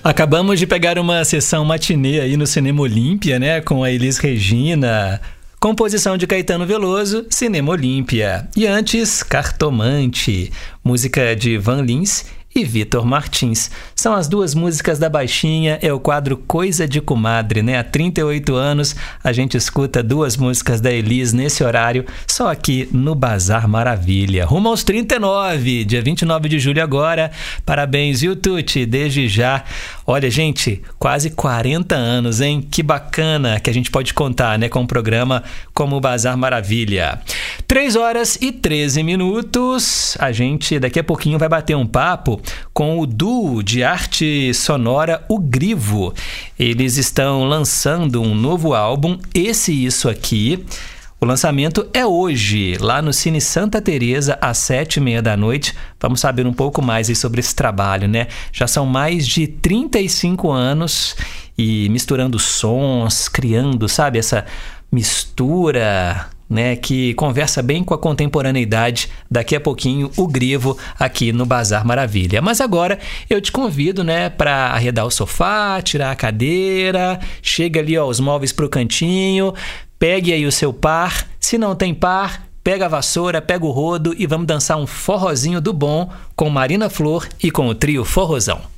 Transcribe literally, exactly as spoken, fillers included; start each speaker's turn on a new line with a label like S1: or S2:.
S1: Acabamos de pegar uma sessão matinê aí no Cinema Olímpia, né? Com a Elis Regina. Composição de Caetano Veloso, Cinema Olímpia. E antes, Cartomante, música de Van Lins e Vitor Martins. São as duas músicas da Baixinha, é o quadro Coisa de Comadre, né? Há trinta e oito anos a gente escuta duas músicas da Elis nesse horário, só aqui no Bazar Maravilha. Rumo aos trinta e nove, dia vinte e nove de julho agora. Parabéns, viu, Tuti? Desde já. Olha, gente, quase quarenta anos, hein? Que bacana que a gente pode contar, né? Com um programa como o Bazar Maravilha. três horas e treze minutos. A gente daqui a pouquinho vai bater um papo com o duo de arte sonora O Grivo. Eles estão lançando um novo álbum, Esse Isso Aqui. O lançamento é hoje, lá no Cine Santa Teresa, às sete e meia da noite. Vamos saber um pouco mais aí sobre esse trabalho, né? Já são mais de trinta e cinco anos e misturando sons, criando, sabe, essa mistura, né, que conversa bem com a contemporaneidade. Daqui a pouquinho, O Grivo aqui no Bazar Maravilha. Mas agora eu te convido, né, para arredar o sofá, tirar a cadeira, chega ali, ó, os móveis pro cantinho, pegue aí o seu par. Se não tem par, pega a vassoura, pega o rodo e vamos dançar um forrozinho do bom com Marina Flor e com o trio Forrozão.